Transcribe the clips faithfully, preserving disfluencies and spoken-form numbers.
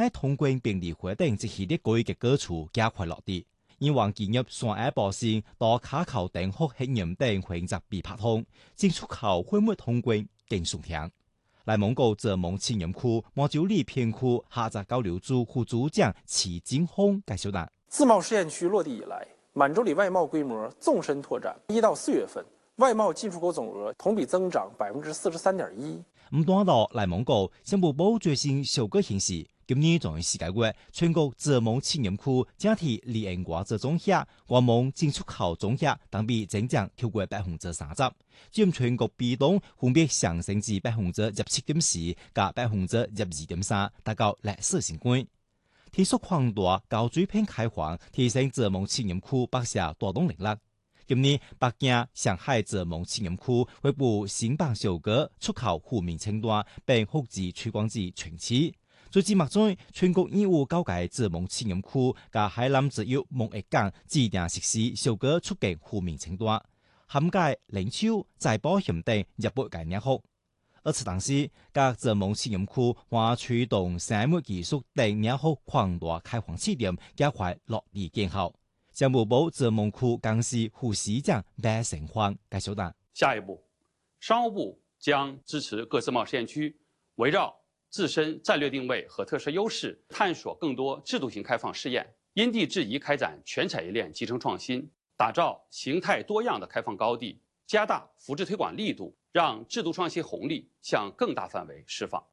喺通關便利活動一系列改革舉措加快落地。以往建入山埃保線到卡口等學黑人等選擇被拍通，正出口會沒通關更順暢。內蒙古澤蒙青年區毛九里片區下澤交流組副組長齊金紅介紹啦。 自貿試驗區落地以來，滿洲里外貿規模縱深拓展。一到四月份，外貿進出口總額同比增長百分之四十三點一。 唔單到內蒙古，商務部最新數據顯示，今年從世界月全國澤蒙青年區整體離岸外貿總額、外貿進出口總額等比增長超過百分之三十，佔全國比重分別上升至百分之十七點四加百分之十二點三，達到歷史新高。提速擴大高水平開放，提升澤蒙青年區北下帶動能力。今年北京、上海澤蒙青年區會步新版小哥出口負面清單，並複製推廣至全市。最至目前，全國義務交界澤蒙青年區加海南自由貿易港指定實施小哥出境負面清單，涵蓋零售、財保險等一百個業務。而此同時，各澤蒙青年區還驅動生物技術等業務擴大開放試點，加快落地建效。商務部澤蒙區幹事副市長白成歡介紹道： 下一步，商務部將支持各自貿試驗區圍繞自身戰略定位和特色優勢，探索更多制度性開放試驗，因地制宜開展全產業鏈集成創新，打造形態多樣的開放高地，加大扶持推廣力度，讓制度創新紅利向更大範圍釋放。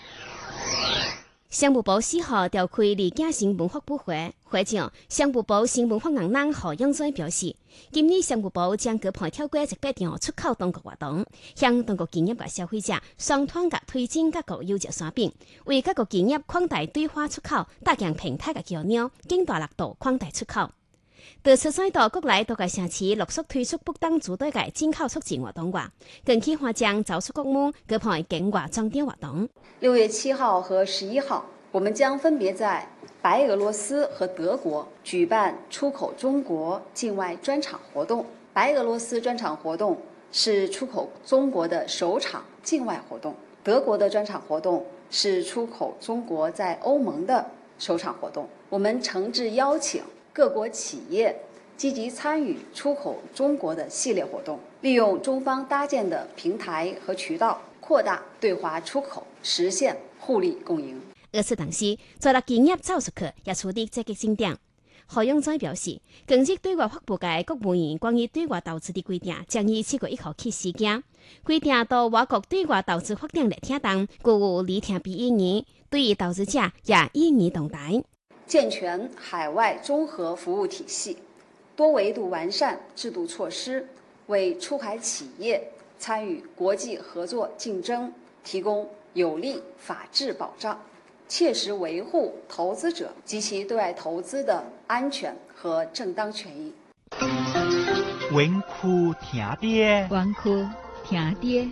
商務部四號召開李嘉誠文化部會，會上商務部新文化硬朗何永在表示，今年商務部將舉辦超過一百場出口當局活動，向當局企業嘅消費者雙團嘅推薦各國優質產品，為各國企業擴大對華出口，搭建平台嘅橋樑，更大力度擴大出口。特此再到國內多個城市陸續推出不當組隊嘅進口促進活動外，近期還將走出國門舉辦境外裝店活動。 六月七號和十一號，我們將分別在白俄羅斯和德國舉辦出口中國境外專場活動。白俄羅斯專場活動是出口中國的首場境外活動，德國的專場活動是出口中國在歐盟的首場活動。我們誠摯邀請各國企業積極參與出口中國的系列活動，利用中方搭建的平台和渠道，擴大對華出口，實現互利共贏。 而此同時，在企業走出去也取得積極進展。何永在表示，根據對外發布嘅國務院關於對外投資的規定，將於七月一號起施行。規定到外國對外投資發展列聽當，故有利聽比意義，對於投資者也意義重大。 健全海外綜合服務體系，多維度完善制度措施，為出海企業參與國際合作競爭提供有力法治保障，切實維護投資者及其對外投資的安全和正當權益。 文庫聽爹， 文庫聽爹，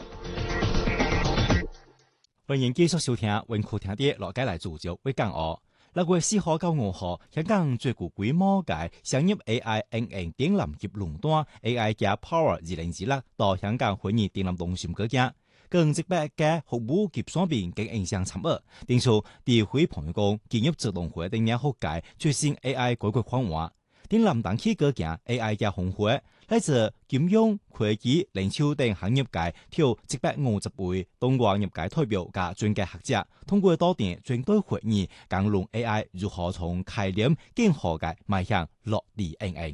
歡迎繼續收聽文庫聽爹，落街來主角為講哦。六月四號到五號，香港最具規模嘅商業 A I N N 展覽及論壇 A I 加 Power 二零二六到香港會議展覽中心舉行，更值百嘅服務及商品嘅影響參與，定出地會朋友講建業自動化等樣學界最新 A I 改革方案。展覽當期舉行 A I 嘅峰會，來自金融、會計、零售等行業界，挑一百五十位東莞業界代表加專家學者，通過多點專題會議，講論 A I 如何從概念建學界邁向落地應用。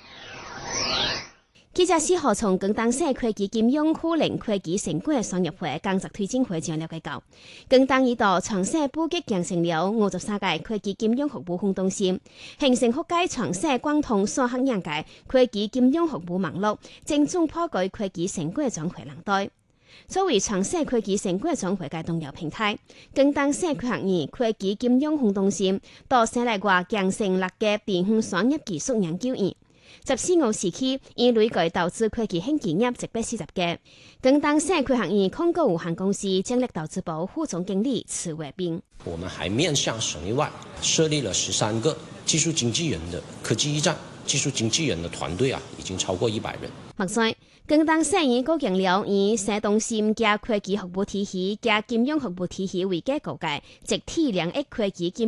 記者四號從廣東省會計金融科零會計成果商業會工作推進會上了解到，廣東已到全省布局形成了五十三個會計金融服務行動線，形成學界全省貫通所有業界會計金融服務網絡，正宗破解會計成果總會能帶。作為全省會計成果總會嘅動搖平台，廣東省會學院會計金融行動線到省內外形成立嘅電信商業技術研究院。十四號時期，已累計投資會計型企業一百四十個。廣東省會學院控股有限公司戰略投資部副總經理池偉斌： 我們還面向省內外設立了十三個技術經紀人的科技驛站，技術經紀人的團隊啊，已經超過一百人。 目前，廣東省已構建了以省中心加會計服務體系加金融服務體系為結構嘅集體兩億會計金